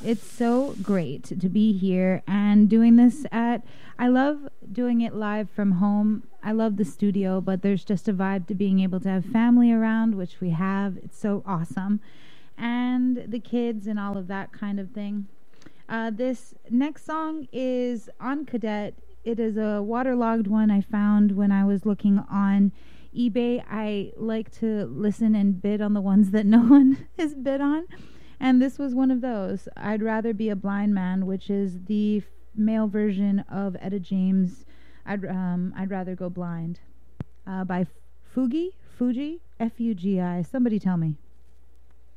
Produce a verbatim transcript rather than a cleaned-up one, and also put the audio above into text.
It's so great to be here and doing this at, I love doing it live from home. I love the studio, but there's just a vibe to being able to have family around, which we have. It's so awesome. And the kids and all of that kind of thing. Uh, this next song is on Cadet. It is a waterlogged one I found when I was looking on eBay. I like to listen and bid on the ones that no one has bid on. And this was one of those. I'd Rather Be a Blind Man, which is the f- male version of Etta James' I'd, um, I'd Rather Go Blind, uh, by Fugi, Fuji, F U G I. Somebody tell me.